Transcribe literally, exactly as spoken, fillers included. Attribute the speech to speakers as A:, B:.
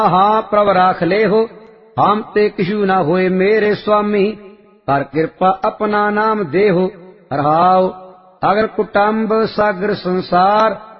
A: ਹਾਂ ਪ੍ਰਭ ਰਾਖ ਲੇਹੋ, ਹਮ ਤੇ ਕਿਛੂ ਨਾ ਹੋਏ ਮੇਰੇ ਸੁਆਮੀ, ਕਰ ਕਿਰਪਾ ਆਪਣਾ ਨਾਮ ਦੇਹੋ। ਰਹਾਉ ਅਗਰ ਕੁਟੰਬ ਸਾਗਰ ਸੰਸਾਰ,